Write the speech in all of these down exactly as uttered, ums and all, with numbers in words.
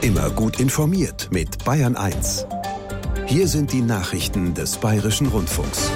Immer gut informiert mit Bayern eins. Hier sind die Nachrichten des Bayerischen Rundfunks.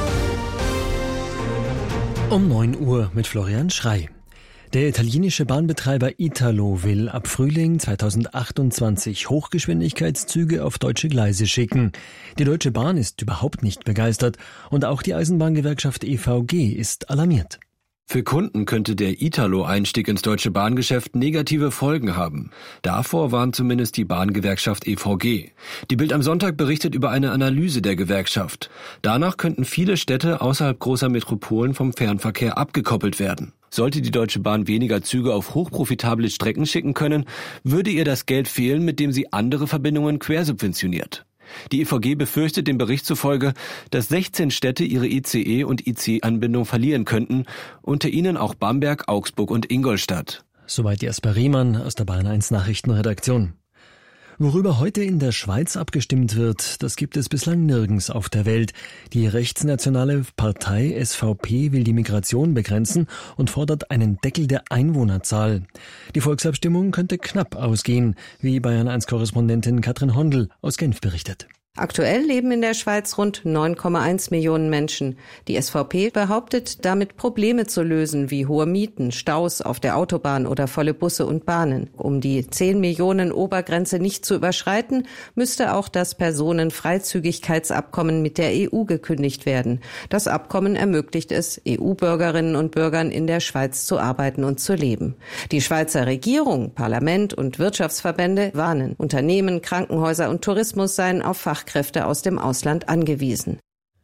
Um neun Uhr mit Florian Schrey. Der italienische Bahnbetreiber Italo will ab Frühling zweitausendachtundzwanzig Hochgeschwindigkeitszüge auf deutsche Gleise schicken. Die Deutsche Bahn ist überhaupt nicht begeistert und auch die Eisenbahngewerkschaft E V G ist alarmiert. Für Kunden könnte der Italo-Einstieg ins deutsche Bahngeschäft negative Folgen haben. Davor warnt zumindest die Bahngewerkschaft E V G. Die Bild am Sonntag berichtet über eine Analyse der Gewerkschaft. Danach könnten viele Städte außerhalb großer Metropolen vom Fernverkehr abgekoppelt werden. Sollte die Deutsche Bahn weniger Züge auf hochprofitable Strecken schicken können, würde ihr das Geld fehlen, mit dem sie andere Verbindungen quersubventioniert. Die E V G befürchtet dem Bericht zufolge, dass sechzehn Städte ihre I C E- und I C-Anbindung verlieren könnten, unter ihnen auch Bamberg, Augsburg und Ingolstadt. Soweit Jasper Riemann aus der Bayern eins Nachrichtenredaktion. Worüber heute in der Schweiz abgestimmt wird, das gibt es bislang nirgends auf der Welt. Die rechtsnationale Partei S V P will die Migration begrenzen und fordert einen Deckel der Einwohnerzahl. Die Volksabstimmung könnte knapp ausgehen, wie Bayern eins Korrespondentin Katrin Hondl aus Genf berichtet. Aktuell leben in der Schweiz rund neun Komma eins Millionen Menschen. Die S V P behauptet, damit Probleme zu lösen, wie hohe Mieten, Staus auf der Autobahn oder volle Busse und Bahnen. Um die zehn Millionen Obergrenze nicht zu überschreiten, müsste auch das Personenfreizügigkeitsabkommen mit der E U gekündigt werden. Das Abkommen ermöglicht es, E U-Bürgerinnen und Bürgern in der Schweiz zu arbeiten und zu leben. Die Schweizer Regierung, Parlament und Wirtschaftsverbände warnen. Unternehmen, Krankenhäuser und Tourismus seien auf Fachkräfte Kräfte aus dem Ausland angewiesen.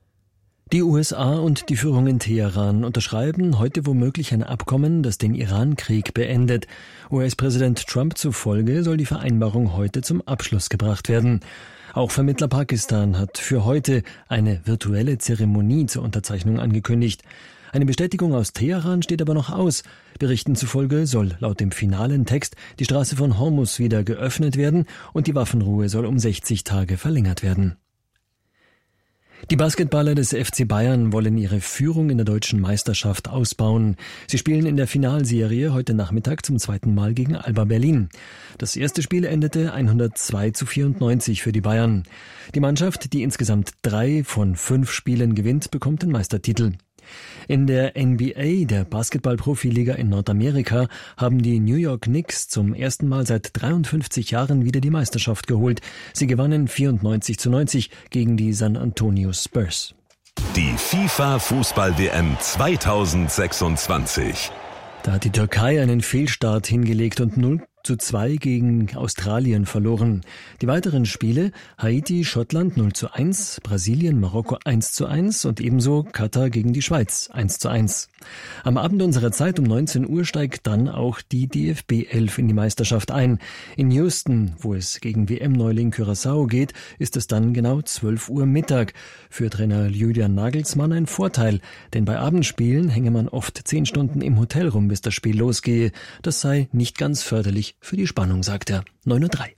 Die U S A und die Führung in Teheran unterschreiben heute womöglich ein Abkommen, das den Iran-Krieg beendet. U S-Präsident Trump zufolge soll die Vereinbarung heute zum Abschluss gebracht werden. Auch Vermittler Pakistan hat für heute eine virtuelle Zeremonie zur Unterzeichnung angekündigt. Eine Bestätigung aus Teheran steht aber noch aus. Berichten zufolge soll laut dem finalen Text die Straße von Hormuz wieder geöffnet werden und die Waffenruhe soll um sechzig Tage verlängert werden. Die Basketballer des F C Bayern wollen ihre Führung in der deutschen Meisterschaft ausbauen. Sie spielen in der Finalserie heute Nachmittag zum zweiten Mal gegen Alba Berlin. Das erste Spiel endete hundertzwei zu vierundneunzig für die Bayern. Die Mannschaft, die insgesamt drei von fünf Spielen gewinnt, bekommt den Meistertitel. In der N B A, der Basketball-Profiliga in Nordamerika, haben die New York Knicks zum ersten Mal seit dreiundfünfzig Jahren wieder die Meisterschaft geholt. Sie gewannen vierundneunzig zu neunzig gegen die San Antonio Spurs. Die FIFA-Fußball-W M zweitausendsechsundzwanzig. Da hat die Türkei einen Fehlstart hingelegt und null zu zwei gegen Australien verloren. Die weiteren Spiele: Haiti, Schottland null zu eins, Brasilien, Marokko eins zu eins und ebenso Katar gegen die Schweiz eins zu eins. Am Abend unserer Zeit um neunzehn Uhr steigt dann auch die D F B elf in die Meisterschaft ein. In Houston, wo es gegen W M-Neuling Curaçao geht, ist es dann genau zwölf Uhr Mittag. Für Trainer Julian Nagelsmann ein Vorteil, denn bei Abendspielen hänge man oft zehn Stunden im Hotel rum, bis das Spiel losgehe. Das sei nicht ganz förderlich für die Spannung, sagt er. neun Uhr drei.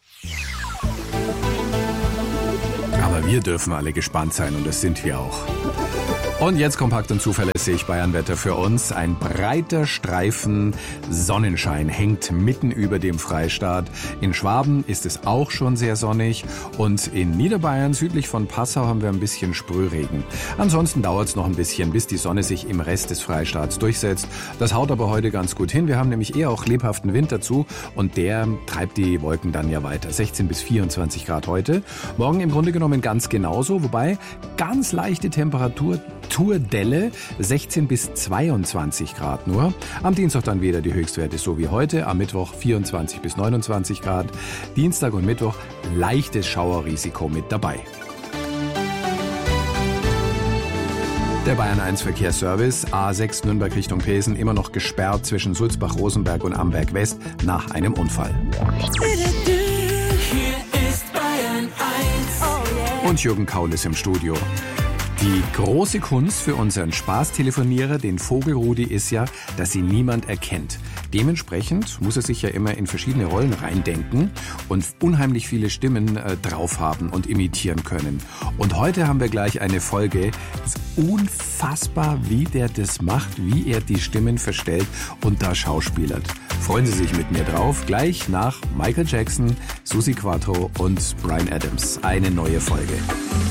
Aber wir dürfen alle gespannt sein und das sind wir auch. Und jetzt kompakt und zuverlässig Bayernwetter für uns. Ein breiter Streifen Sonnenschein hängt mitten über dem Freistaat. In Schwaben ist es auch schon sehr sonnig und in Niederbayern südlich von Passau haben wir ein bisschen Sprühregen. Ansonsten dauert es noch ein bisschen, bis die Sonne sich im Rest des Freistaats durchsetzt. Das haut aber heute ganz gut hin. Wir haben nämlich eher auch lebhaften Wind dazu und der treibt die Wolken dann ja weiter. sechzehn bis vierundzwanzig Grad heute. Morgen im Grunde genommen ganz genauso, wobei ganz leichte Temperatur Tourdelle, sechzehn bis zweiundzwanzig Grad nur. Am Dienstag dann wieder die Höchstwerte so wie heute, am Mittwoch vierundzwanzig bis neunundzwanzig Grad. Dienstag und Mittwoch leichtes Schauerrisiko mit dabei. Der Bayern eins Verkehrsservice, A sechs Nürnberg Richtung Pesen, immer noch gesperrt zwischen Sulzbach, Rosenberg und Amberg West nach einem Unfall. Hier ist Bayern eins. Und Jürgen Kaul ist im Studio. Die große Kunst für unseren Spaßtelefonierer, den Vogelrudi, ist ja, dass ihn niemand erkennt. Dementsprechend muss er sich ja immer in verschiedene Rollen reindenken und unheimlich viele Stimmen äh, drauf haben und imitieren können. Und heute haben wir gleich eine Folge. Es ist unfassbar, wie der das macht, wie er die Stimmen verstellt und da schauspielert. Freuen Sie sich mit mir drauf. Gleich nach Michael Jackson, Suzi Quatro und Bryan Adams. Eine neue Folge.